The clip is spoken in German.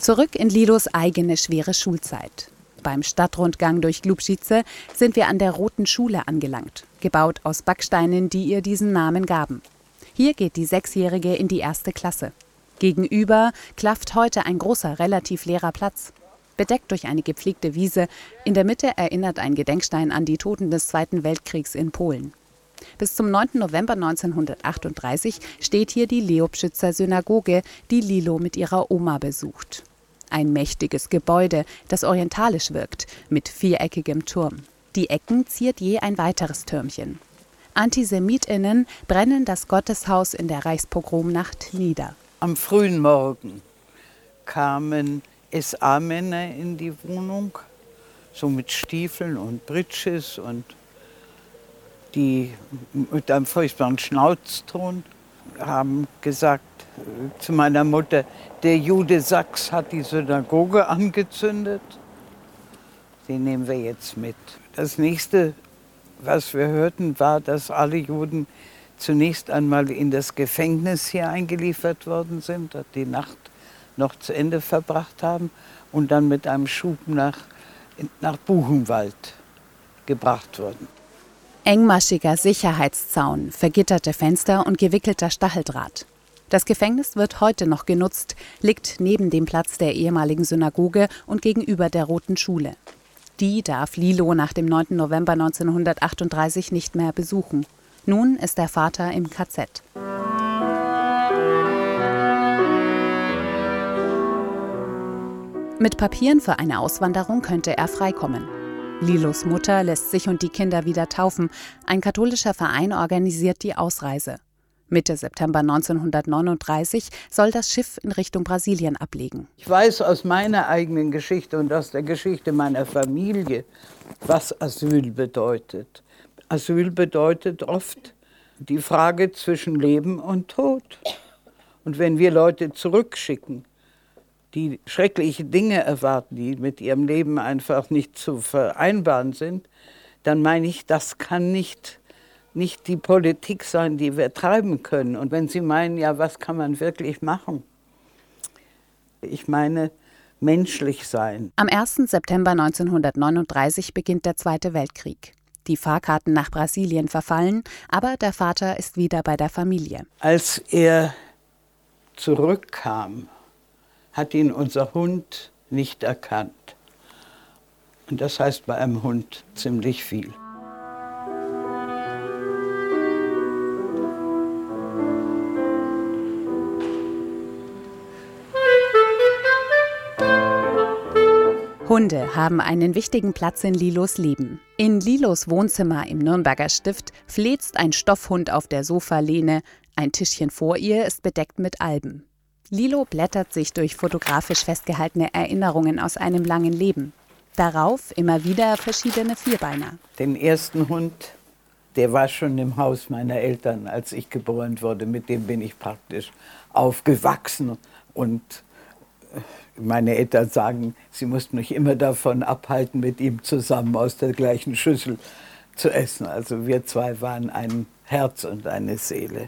Zurück in Lilos eigene schwere Schulzeit. Beim Stadtrundgang durch Glubschice sind wir an der Roten Schule angelangt, gebaut aus Backsteinen, die ihr diesen Namen gaben. Hier geht die Sechsjährige in die 1. Klasse. Gegenüber klafft heute ein großer, relativ leerer Platz. Bedeckt durch eine gepflegte Wiese, in der Mitte erinnert ein Gedenkstein an die Toten des Zweiten Weltkriegs in Polen. Bis zum 9. November 1938 steht hier die Leobschützer Synagoge, die Lilo mit ihrer Oma besucht. Ein mächtiges Gebäude, das orientalisch wirkt, mit viereckigem Turm. Die Ecken ziert je ein weiteres Türmchen. AntisemitInnen brennen das Gotteshaus in der Reichspogromnacht nieder. Am frühen Morgen kamen SA-Männer in die Wohnung, so mit Stiefeln und Britschis und die mit einem furchtbaren Schnauzton haben gesagt zu meiner Mutter, der Jude Sachs hat die Synagoge angezündet. Den nehmen wir jetzt mit. Das nächste, was wir hörten, war, dass alle Juden zunächst einmal in das Gefängnis hier eingeliefert worden sind, die Nacht noch zu Ende verbracht haben und dann mit einem Schub nach Buchenwald gebracht wurden. Engmaschiger Sicherheitszaun, vergitterte Fenster und gewickelter Stacheldraht. Das Gefängnis wird heute noch genutzt, liegt neben dem Platz der ehemaligen Synagoge und gegenüber der Roten Schule. Die darf Lilo nach dem 9. November 1938 nicht mehr besuchen. Nun ist der Vater im KZ. Mit Papieren für eine Auswanderung könnte er freikommen. Lilos Mutter lässt sich und die Kinder wieder taufen. Ein katholischer Verein organisiert die Ausreise. Mitte September 1939 soll das Schiff in Richtung Brasilien ablegen. Ich weiß aus meiner eigenen Geschichte und aus der Geschichte meiner Familie, was Asyl bedeutet. Asyl bedeutet oft die Frage zwischen Leben und Tod. Und wenn wir Leute zurückschicken, die schreckliche Dinge erwarten, die mit ihrem Leben einfach nicht zu vereinbaren sind, dann meine ich, das kann nicht die Politik sein, die wir treiben können. Und wenn Sie meinen, ja, was kann man wirklich machen? Ich meine, menschlich sein. Am 1. September 1939 beginnt der Zweite Weltkrieg. Die Fahrkarten nach Brasilien verfallen, aber der Vater ist wieder bei der Familie. Als er zurückkam, hat ihn unser Hund nicht erkannt. Und das heißt bei einem Hund ziemlich viel. Hunde haben einen wichtigen Platz in Lilos Leben. In Lilos Wohnzimmer im Nürnberger Stift flezt ein Stoffhund auf der Sofalehne, ein Tischchen vor ihr ist bedeckt mit Alben. Lilo blättert sich durch fotografisch festgehaltene Erinnerungen aus einem langen Leben. Darauf immer wieder verschiedene Vierbeiner. Den ersten Hund, der war schon im Haus meiner Eltern, als ich geboren wurde. Mit dem bin ich praktisch aufgewachsen. Und meine Eltern sagen, sie mussten mich immer davon abhalten, mit ihm zusammen aus der gleichen Schüssel zu essen. Also wir zwei waren ein Herz und eine Seele.